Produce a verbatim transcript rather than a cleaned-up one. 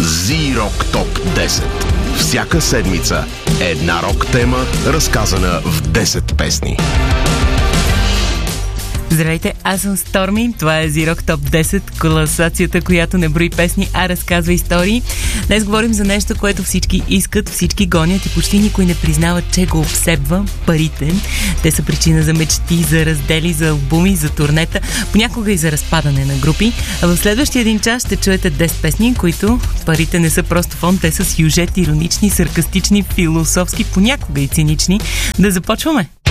Z-Rock Top десет. Всяка седмица една рок тема, разказана в десет песни. Здравейте, аз съм Сторми. Това е Z-Rock Top десет, класацията, която не брои песни, а разказва истории. Днес говорим за нещо, което всички искат, всички гонят и почти никой не признава, че го обсебва – парите. Те са причина за мечти, за раздели, за албуми, за турнета, понякога и за разпадане на групи. А в следващия един час ще чуете десет песни, които парите не са просто фон, те са сюжет, иронични, саркастични, философски, понякога и цинични. Да започваме!